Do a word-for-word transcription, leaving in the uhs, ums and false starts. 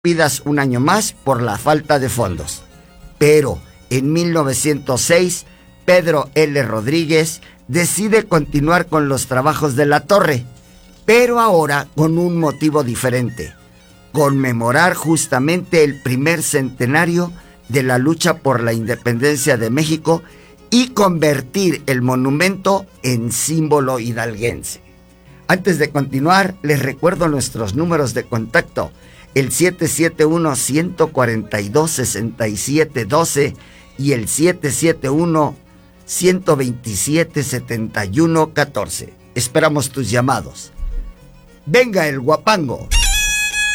pidas un año más por la falta de fondos. Pero en mil novecientos seis, Pedro L. Rodríguez decide continuar con los trabajos de la torre, pero ahora con un motivo diferente: conmemorar justamente el primer centenario de la lucha por la independencia de México y convertir el monumento en símbolo hidalguense. Antes de continuar, les recuerdo nuestros números de contacto: el siete siete uno, uno cuatro dos, seis siete uno dos y el siete siete uno, uno dos siete, siete uno uno cuatro. Esperamos tus llamados. ¡Venga el guapango!